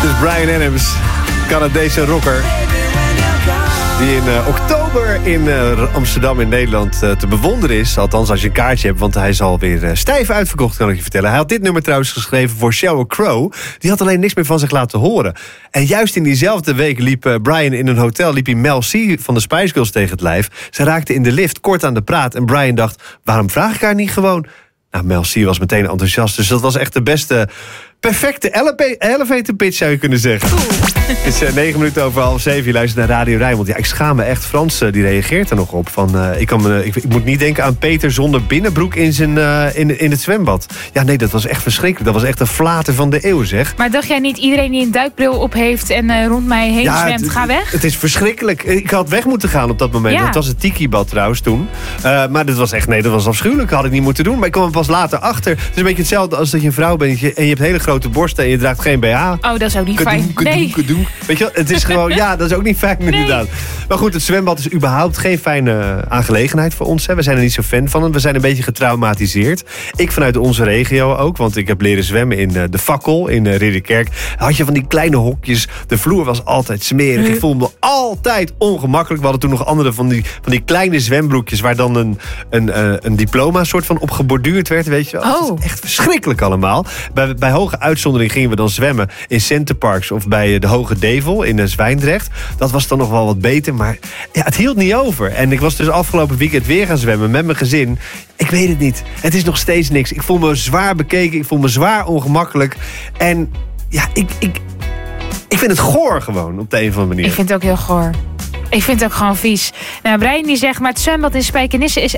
Dus Bryan Adams, Canadese rocker, die in oktober in Amsterdam in Nederland te bewonderen is. Althans, als je een kaartje hebt, want hij is alweer stijf uitverkocht, kan ik je vertellen. Hij had dit nummer trouwens geschreven voor Sheryl Crow. Die had alleen niks meer van zich laten horen. En juist in diezelfde week liep Bryan in een hotel, liep hij Mel C van de Spice Girls tegen het lijf. Ze raakten in de lift kort aan de praat en Bryan dacht, waarom vraag ik haar niet gewoon? Nou, Mel C was meteen enthousiast, dus dat was echt de beste, perfecte elevator pitch, zou je kunnen zeggen. Het is 9 minuten over 6:30. Je luistert naar Radio Rijnmond. Ja, ik schaam me echt. Frans die reageert er nog op. Ik moet niet denken aan Peter zonder binnenbroek in het zwembad. Ja, nee, dat was echt verschrikkelijk. Dat was echt een flater van de eeuw, zeg. Maar dacht jij niet, iedereen die een duikbril op heeft en rond mij heen zwemt, ga weg? Het is verschrikkelijk. Ik had weg moeten gaan op dat moment. Ja. Het was het Tiki-bad trouwens toen. Maar dat was afschuwelijk. Dat had ik niet moeten doen. Maar ik kwam er pas later achter. Het is een beetje hetzelfde als dat je een vrouw bent en je hebt hele grote borsten en je draagt geen BH. Oh, dat is ook niet fijn. Nee. Weet je wel, het is gewoon, ja, dat is ook niet fijn inderdaad. Maar goed, het zwembad is überhaupt geen fijne aangelegenheid voor ons. Hè. We zijn er niet zo fan van. We zijn een beetje getraumatiseerd. Ik vanuit onze regio ook, want ik heb leren zwemmen in de Fakkel in Ridderkerk. Had je van die kleine hokjes. De vloer was altijd smerig. Ik voelde me altijd ongemakkelijk. We hadden toen nog andere van die kleine zwembroekjes waar dan een diploma soort van op geborduurd werd, weet je wel. Oh. Het is echt verschrikkelijk allemaal. Bij hoge uitzondering gingen we dan zwemmen in Centerparks of bij de Hoge Devel in Zwijndrecht. Dat was dan nog wel wat beter, maar ja, het hield niet over. En ik was dus afgelopen weekend weer gaan zwemmen met mijn gezin. Ik weet het niet. Het is nog steeds niks. Ik voel me zwaar bekeken. Ik voel me zwaar ongemakkelijk. En ja, ik vind het goor gewoon op de een of andere manier. Ik vind het ook heel goor. Ik vind het ook gewoon vies. Nou, Bryan die zegt, maar het zwembad in Spijkenisse is